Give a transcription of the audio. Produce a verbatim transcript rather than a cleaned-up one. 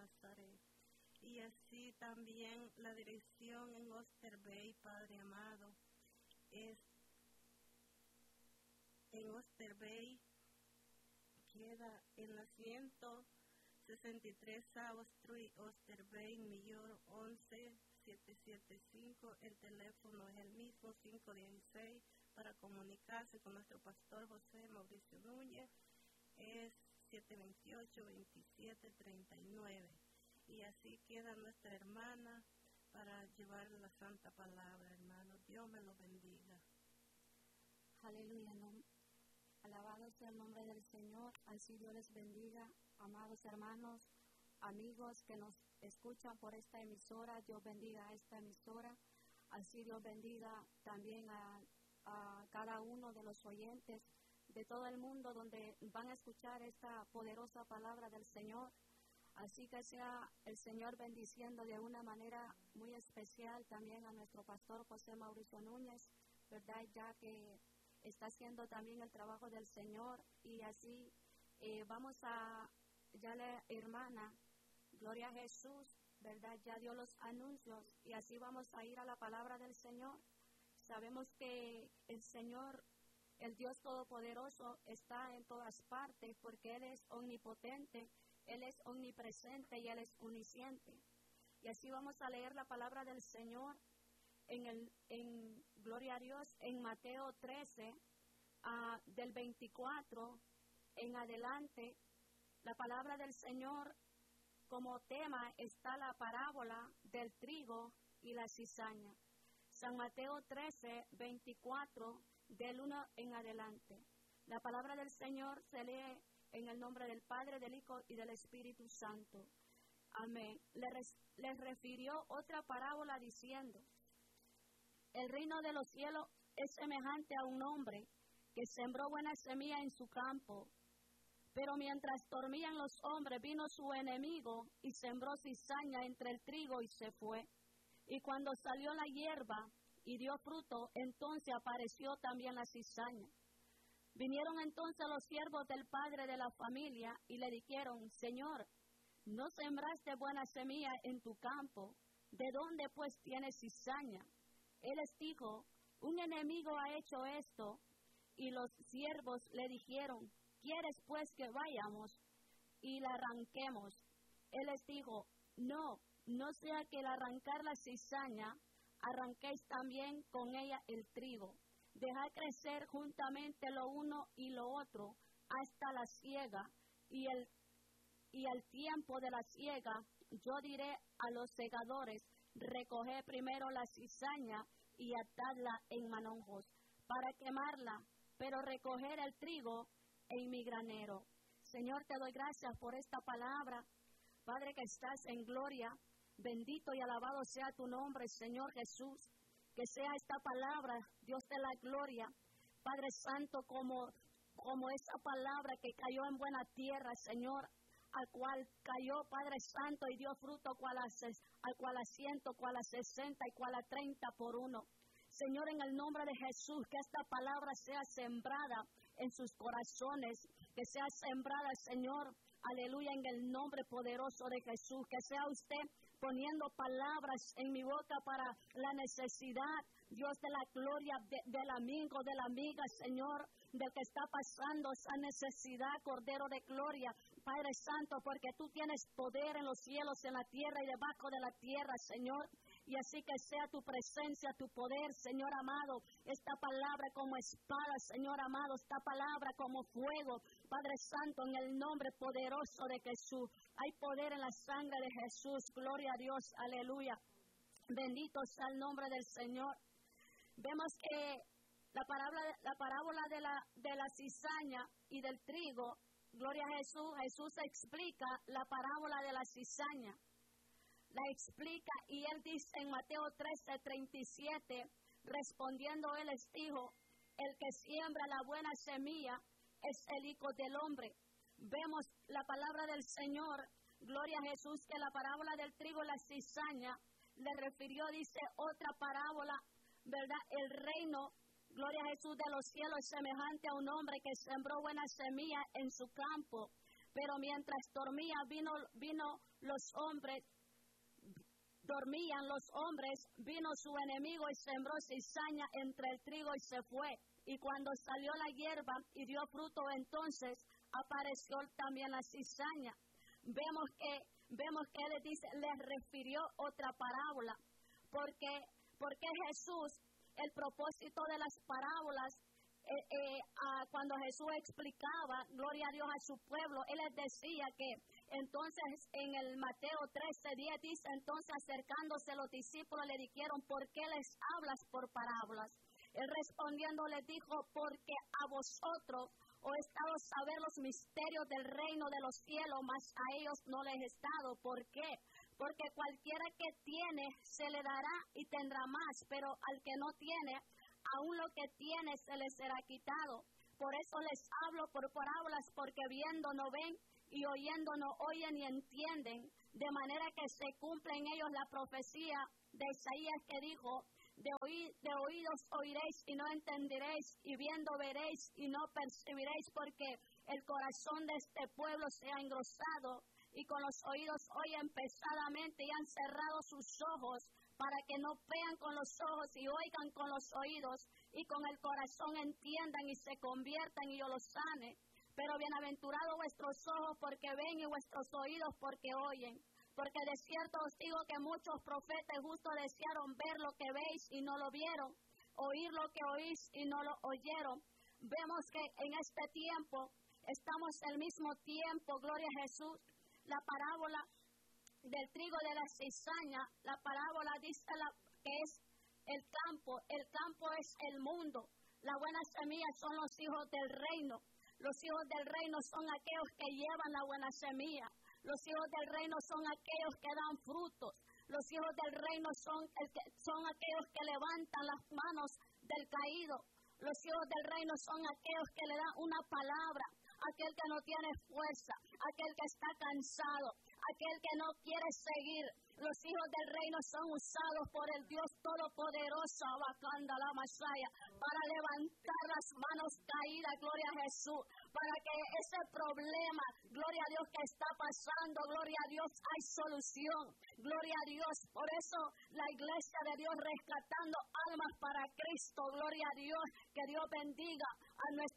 Nazaret. Y así también la dirección en Oyster Bay, Padre amado, es en Oyster Bay, queda en la ciento sesenta y tres South Street, Oyster Bay, New York, once siete siete cinco. El teléfono es el mismo, cinco uno seis, para comunicarse con nuestro pastor José Mauricio Núñez, es siete dos ocho, veintisiete treinta y nueve. Y así queda nuestra hermana para llevar la santa palabra, hermano. Dios me lo bendiga. Aleluya. No. Alabado sea el nombre del Señor. Así Dios les bendiga, amados hermanos, amigos que nos escuchan por esta emisora. Dios bendiga a esta emisora. Así Dios bendiga también a, a cada uno de los oyentes de todo el mundo donde van a escuchar esta poderosa palabra del Señor. Así que sea el Señor bendiciendo de una manera muy especial también a nuestro pastor José Mauricio Núñez, ¿verdad? Ya que está haciendo también el trabajo del Señor. Y así eh, vamos a, ya la hermana, gloria a Jesús, ¿verdad? Ya dio los anuncios y así vamos a ir a la palabra del Señor. Sabemos que el Señor, el Dios Todopoderoso, está en todas partes porque Él es omnipotente, Él es omnipresente y Él es omnisciente. Y así vamos a leer la palabra del Señor en, el, en gloria a Dios, en Mateo trece, uh, del veinticuatro en adelante. La palabra del Señor, como tema está la parábola del trigo y la cizaña. San Mateo trece, veinticuatro, del uno en adelante. La palabra del Señor se lee en el nombre del Padre, del Hijo y del Espíritu Santo. Amén. Les, les refirió otra parábola diciendo: el reino de los cielos es semejante a un hombre que sembró buena semilla en su campo. Pero mientras dormían los hombres, vino su enemigo y sembró cizaña entre el trigo y se fue. Y cuando salió la hierba y dio fruto, entonces apareció también la cizaña. Vinieron entonces los siervos del padre de la familia y le dijeron: Señor, ¿no sembraste buena semilla en tu campo? ¿De dónde pues tienes cizaña? Él les dijo: un enemigo ha hecho esto. Y los siervos le dijeron: ¿quieres pues que vayamos y la arranquemos? Él les dijo: no, no sea que al arrancar la cizaña, arranquéis también con ella el trigo. Dejad crecer juntamente lo uno y lo otro hasta la siega, y el y al tiempo de la siega yo diré a los segadores: recoged primero la cizaña y atadla en manojos para quemarla, pero recoger el trigo en mi granero. Señor, te doy gracias por esta palabra. Padre, que estás en gloria, bendito y alabado sea tu nombre, Señor Jesús. Que sea esta palabra, Dios de la gloria, Padre Santo, como, como esa palabra que cayó en buena tierra, Señor, al cual cayó, Padre Santo, y dio fruto cual a, al cual a ciento, cual a sesenta y cual a treinta por uno. Señor, en el nombre de Jesús, que esta palabra sea sembrada en sus corazones, que sea sembrada, Señor, aleluya, en el nombre poderoso de Jesús, que sea usted poniendo palabras en mi boca para la necesidad, Dios de la gloria, de, del amigo, de la amiga, Señor, del que está pasando esa necesidad, Cordero de gloria, Padre Santo, porque tú tienes poder en los cielos, en la tierra y debajo de la tierra, Señor. Y así que sea tu presencia, tu poder, Señor amado, esta palabra como espada, Señor amado, esta palabra como fuego, Padre Santo, en el nombre poderoso de Jesús. Hay poder en la sangre de Jesús, gloria a Dios, aleluya. Bendito sea el nombre del Señor. Vemos que la parábola, la parábola de la, de la cizaña y del trigo, gloria a Jesús, Jesús explica la parábola de la cizaña. La explica y él dice en Mateo trece, treinta y siete, respondiendo él les dijo: el que siembra la buena semilla es el Hijo del Hombre. Vemos la palabra del Señor, gloria a Jesús, que la parábola del trigo y la cizaña le refirió, dice, otra parábola, ¿verdad? El reino, gloria a Jesús, de los cielos es semejante a un hombre que sembró buena semilla en su campo. Pero mientras dormía, vino, vino los hombres, dormían los hombres, vino su enemigo y sembró cizaña entre el trigo y se fue. Y cuando salió la hierba y dio fruto, entonces apareció también la cizaña. Vemos que, vemos que él dice, les refirió otra parábola, porque, porque Jesús, el propósito de las parábolas, Eh, eh, ah, cuando Jesús explicaba, gloria a Dios, a su pueblo, Él les decía que entonces en el Mateo trece diez dice, entonces acercándose los discípulos le dijeron, ¿por qué les hablas por parábolas? Él respondiendo les dijo, porque a vosotros os he dado saber los misterios del reino de los cielos, mas a ellos no les he dado. ¿Por qué? Porque cualquiera que tiene se le dará y tendrá más, pero al que no tiene, aún lo que tiene se les será quitado. Por eso les hablo por parábolas, porque viendo no ven y oyendo no oyen ni entienden, de manera que se cumple en ellos la profecía de Isaías que dijo, de, oí, de oídos oiréis y no entenderéis, y viendo veréis y no percibiréis, porque el corazón de este pueblo se ha engrosado, y con los oídos oyen pesadamente y han cerrado sus ojos, para que no vean con los ojos y oigan con los oídos, y con el corazón entiendan y se conviertan y yo los sane. Pero bienaventurados vuestros ojos porque ven y vuestros oídos porque oyen. Porque de cierto os digo que muchos profetas justos desearon ver lo que veis y no lo vieron, oír lo que oís y no lo oyeron. Vemos que en este tiempo, estamos en el mismo tiempo, gloria a Jesús, la parábola del trigo de la cizaña, la parábola dice la, que es el campo, el campo es el mundo, la buena semilla son los hijos del reino, los hijos del reino son aquellos que llevan la buena semilla, los hijos del reino son aquellos que dan frutos, los hijos del reino son, el que, son aquellos que levantan las manos del caído, los hijos del reino son aquellos que le dan una palabra, aquel que no tiene fuerza, aquel que está cansado, aquel que no quiere seguir. Los hijos del reino son usados por el Dios Todopoderoso, Abacanda la Masaya, para levantar las manos caídas, gloria a Jesús, para que ese problema, gloria a Dios, que está pasando, gloria a Dios, hay solución, gloria a Dios. Por eso la iglesia de Dios rescatando almas para Cristo, gloria a Dios, que Dios bendiga a nuestro